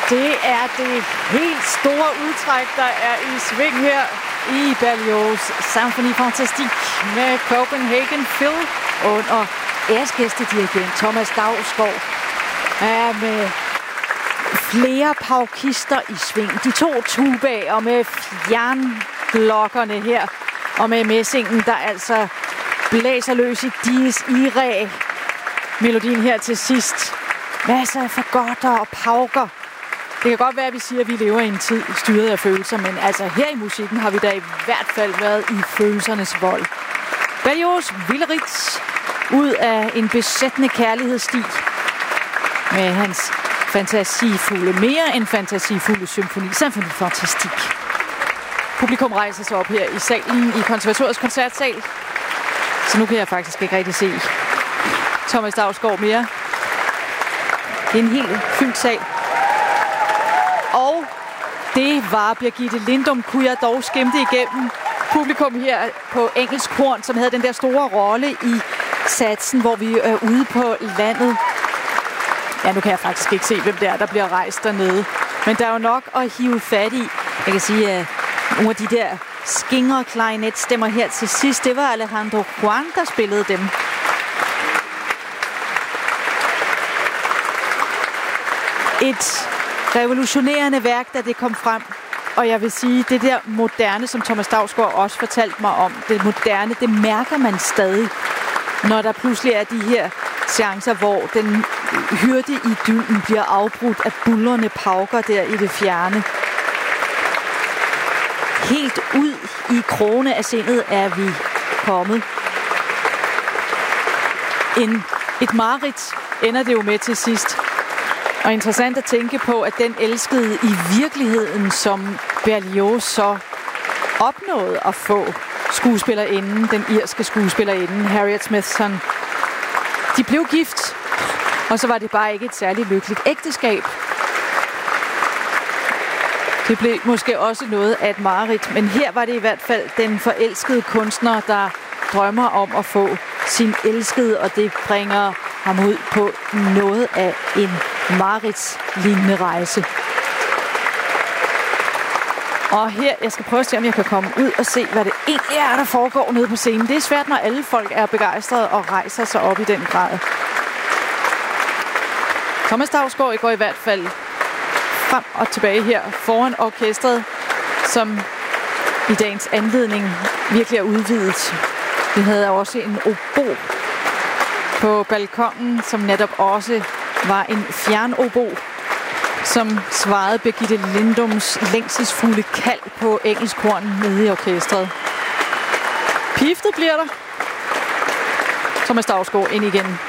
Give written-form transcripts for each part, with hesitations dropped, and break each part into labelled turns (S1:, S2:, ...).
S1: Det er det helt store udtræk, der er i sving her i Berlioz' Symphonie Fantastique med Copenhagen Phil under æresgæstedirigent Thomas Dausgaard. Ja, med flere paukister i sving. De to tubaer med fjernklokkerne her, og med messingen, der altså blæser løs i Dies Irae. Melodien her til sidst. Masser af fagotter og pauker. Det kan godt være, at vi siger, at vi lever i en tid styret af følelser, men altså her i musikken har vi da i hvert fald været i følelsernes vold. Berlioz Willeritz ud af en besættende kærlighedsstig med hans fantasifulde, mere end fantasifulde symfoni, Symphonie Fantastique. Publikum rejser sig op her i salen i Konservatoriets koncertsal, så nu kan jeg faktisk ikke rigtig se Thomas Dausgaard mere. Det er en helt fyldt sal. Og det var Birgitte Lindum, kunne jeg dog skimte igennem publikum her på Engelsk Horn, som havde den der store rolle i satsen, hvor vi er ude på landet. Ja, nu kan jeg faktisk ikke se, hvem det er, der bliver rejst dernede. Men der er jo nok at hive fat i. Jeg kan sige, at nogle af de der skinger-klarinetstemmer her til sidst, det var Alejandro Juan, der spillede dem. Et revolutionerende værk, da det kom frem. Og jeg vil sige, det der moderne, som Thomas Dausgaard også fortalte mig om, det moderne, det mærker man stadig, når der pludselig er de her seancer, hvor den hyrdeidyllen bliver afbrudt af buldrende pauker der i det fjerne. Helt ud i krone af sindet er vi kommet. Et mareridt ender det jo med til sidst. Og interessant at tænke på, at den elskede i virkeligheden, som Berlioz så opnåede at få skuespillerinden, den irske skuespillerinde, Harriet Smithson. De blev gift, og så var det bare ikke et særligt lykkeligt ægteskab. Det blev måske også noget af et mareridt, men her var det i hvert fald den forelskede kunstner, der drømmer om at få sin elskede, og det bringer ham ud på noget af en mareridtslignende rejse. Og her, jeg skal prøve at se, om jeg kan komme ud og se, hvad det egentlig er, der foregår nede på scenen. Det er svært, når alle folk er begejstrede og rejser sig op i den grad. Thomas Dausgaard går i hvert fald frem og tilbage her foran orkestret, som i dagens anledning virkelig er udvidet. Vi havde også en obo på balkongen, som netop også var en fjernobo, som svarede Birgitte Lindums længselsfulde kald på Engelsk Horn nede i orkestret. Piftet bliver der. Thomas Dausgaard ind igen.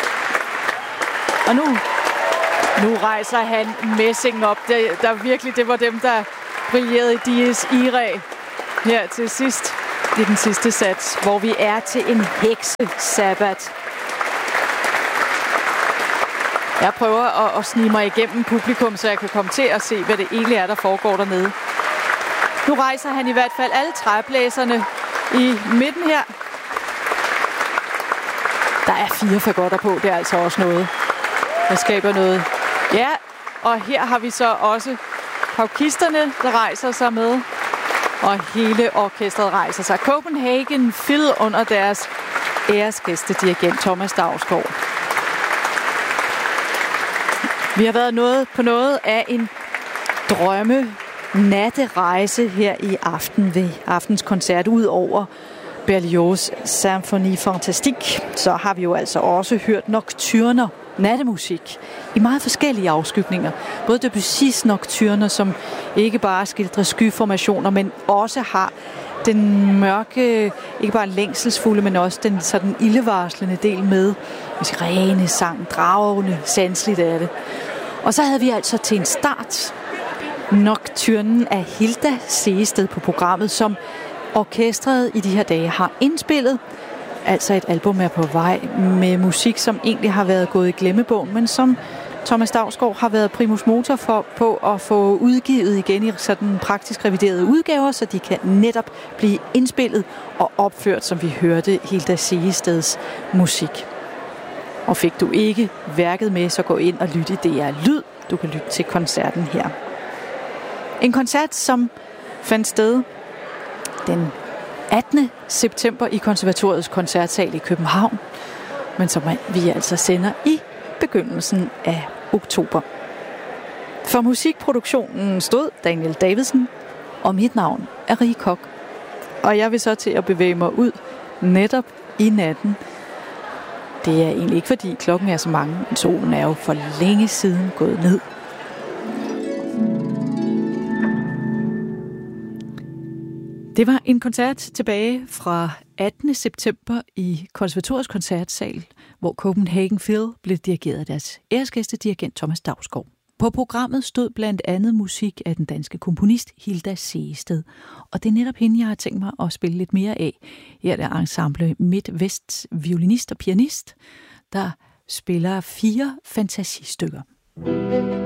S1: Og nu rejser han messingen op. Det var dem, der brillerede i Dies Irae her til sidst. Det er den sidste sats, hvor vi er til en heksesabbat. Jeg prøver at snige mig igennem publikum, så jeg kan komme til at se, hvad det egentlig er, der foregår dernede. Nu rejser han i hvert fald alle træblæserne i midten her. Der er 4 fagotter på, det er altså også noget. Der skaber noget. Ja, og her har vi så også paukisterne, der rejser sig med. Og hele orkestret rejser sig. Copenhagen Phil under deres æresgæstedirigent Thomas Dausgaard. Vi har været på noget af en natterejse her i aften ved aftens koncert. Ud over Berlioz' Symphonie Fantastique, så har vi jo altså også hørt nocturner, nattemusik, i meget forskellige afskygninger. Både Debussys nocturner, som ikke bare skildrer skyformationer, men også har den mørke, ikke bare længselsfulde, men også den sådan ildevarslende del med. Rene sang, dragende, sanseligt af det. Og så havde vi altså til en start nocturnen af Hilda Seested på programmet, som orkestret i de her dage har indspillet. Altså et album er på vej med musik, som egentlig har været gået i glemmebogen, men som Thomas Dausgaard har været primus motor på at få udgivet igen i sådan praktisk reviderede udgaver, så de kan netop blive indspillet og opført, som vi hørte Hilda Seesteds musik. Og fik du ikke værket med, så gå ind og lyt i DR Lyd. Du kan lytte til koncerten her. En koncert, som fandt sted den 18. september i Konservatoriets koncertsal i København, men som vi altså sender i begyndelsen af oktober. For musikproduktionen stod Daniel Davidsen, og mit navn er Rie Koch. Og jeg vil så til at bevæge mig ud netop i natten. Det er egentlig ikke, fordi klokken er så mange, men solen er jo for længe siden gået ned. Det var en koncert tilbage fra 18. september i Konservatoriets koncertsal, hvor Copenhagen Phil blev dirigeret af deres æresgæstedirigent Thomas Dausgaard. På programmet stod blandt andet musik af den danske komponist Hilda Sehested. Og det er netop hende, jeg har tænkt mig at spille lidt mere af. Her er det ensemble Midt-Vest violinist og pianist, der spiller 4 fantasistykker.